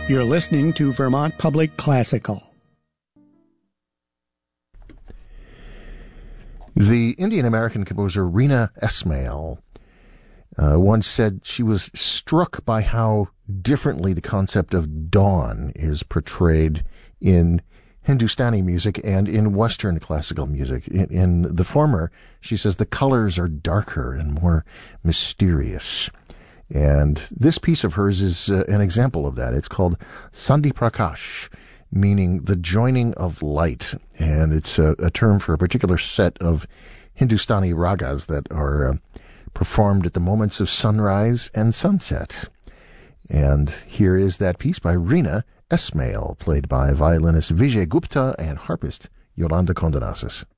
You're listening to Vermont Public Classical. The Indian-American composer Rena Esmail once said she was struck by how differently the concept of dawn is portrayed in Hindustani music and in Western classical music. In the former, she says the colors are darker and more mysterious. And this piece of hers is an example of that. It's called Sandhi Prakash, meaning the joining of light. And it's a term for a particular set of Hindustani ragas that are performed at the moments of sunrise and sunset. And here is that piece by Rena Esmail, played by violinist Vijay Gupta and harpist Yolanda Kondanassis.